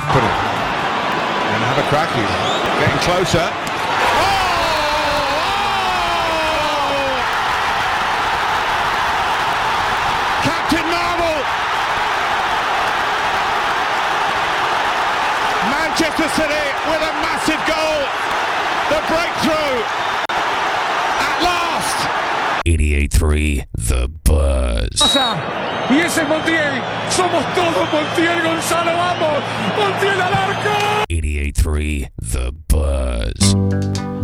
Put it. Gonna have a crack here. Getting closer. Captain Marvel! Manchester City with a massive goal. The breakthrough. At last. 88.3 The Buzz. Y ese es Montiel. Somos todos Montiel, Gonzalo, vamos. Montiel al arco. 88.3 The Buzz.